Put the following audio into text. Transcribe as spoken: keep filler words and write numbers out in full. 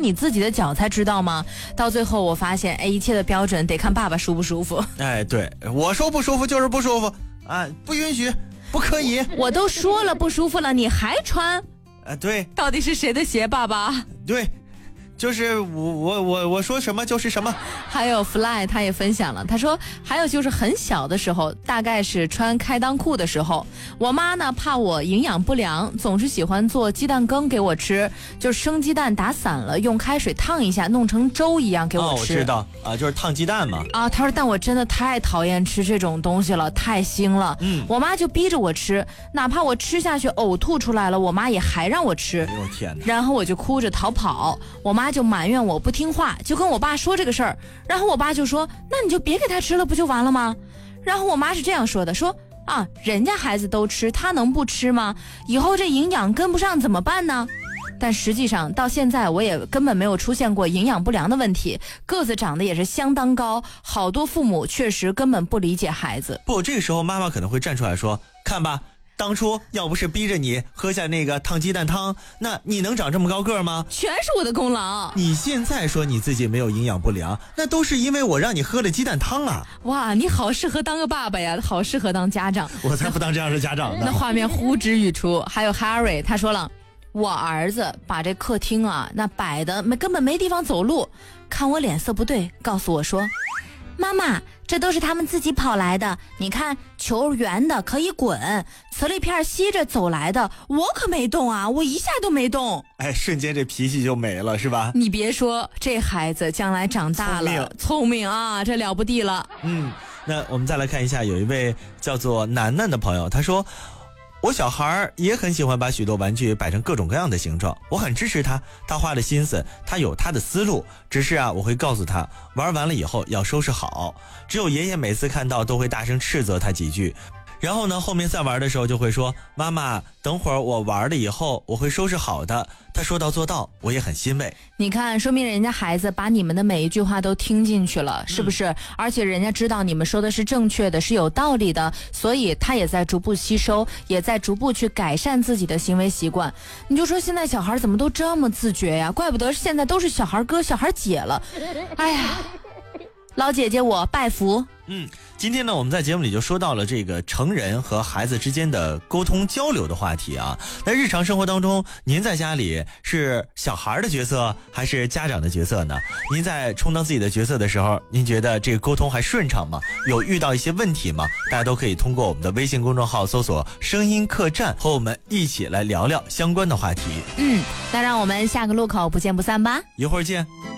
你自己的脚才知道吗？到最后我发现，哎，一切的标准得看爸爸舒不舒服。 哎，对，我说不舒服就是不舒服啊，不允许，不可以。 我都说了不舒服了，你还穿？ 啊，对， 到底是谁的鞋，爸爸？ 对。就是我我我我说什么就是什么。 还有 Fly 他也分享了，他说还有就是很小的时候，大概是穿开裆裤的时候，我妈呢怕我营养不良，总是喜欢做鸡蛋羹给我吃，就是生鸡蛋打散了，用开水烫一下，弄成粥一样给我吃。 哦，我知道啊，就是烫鸡蛋嘛。 啊，他说但我真的太讨厌吃这种东西了，太腥了。嗯，我妈就逼着我吃，哪怕我吃下去呕吐出来了，我妈也还让我吃。 哎呦天哪！ 然后我就哭着逃跑，我妈就埋怨我不听话，就跟我爸说这个事儿，然后我爸就说那你就别给他吃了不就完了吗？然后我妈是这样说的，说啊人家孩子都吃，他能不吃吗？以后这营养跟不上怎么办呢？但实际上到现在我也根本没有出现过营养不良的问题，个子长得也是相当高，好多父母确实根本不理解孩子。 不，这个时候妈妈可能会站出来说，看吧，当初要不是逼着你喝下那个烫鸡蛋汤，那你能长这么高个吗？ 全是我的功劳。 你现在说你自己没有营养不良，那都是因为我让你喝了鸡蛋汤啊。 哇，你好适合当个爸爸呀，好适合当家长。 我才不当这样的家长呢。 那画面呼之欲出。还有 Harry 他说了，我儿子把这客厅啊那摆的没根本没地方走路，看我脸色不对，告诉我说，妈妈，这都是他们自己跑来的，你看球圆的可以滚，磁力片吸着走来的，我可没动啊，我一下都没动。 哎，瞬间这脾气就没了是吧？ 你别说，这孩子将来长大了聪明, 聪明啊，这了不地了。 嗯，那我们再来看一下，有一位叫做楠楠的朋友，他说，我小孩也很喜欢把许多玩具摆成各种各样的形状，我很支持他，他花了心思，他有他的思路，只是啊，我会告诉他，玩完了以后要收拾好。只有爷爷每次看到都会大声斥责他几句，然后呢，后面再玩的时候就会说，妈妈，等会儿我玩了以后我会收拾好的。他说到做到，我也很欣慰。 你看，说明人家孩子把你们的每一句话都听进去了，是不是？嗯、而且人家知道你们说的是正确的，是有道理的，所以他也在逐步吸收，也在逐步去改善自己的行为习惯。你就说现在小孩怎么都这么自觉呀？怪不得现在都是小孩哥小孩姐了。哎呀，老姐姐我拜服。 嗯，今天呢，我们在节目里就说到了这个成人和孩子之间的沟通交流的话题啊。在日常生活当中，您在家里是小孩的角色还是家长的角色呢？您在充当自己的角色的时候，您觉得这个沟通还顺畅吗？有遇到一些问题吗？大家都可以通过我们的微信公众号搜索声音客栈，和我们一起来聊聊相关的话题。 嗯，那让我们下个路口不见不散吧。 一会儿见。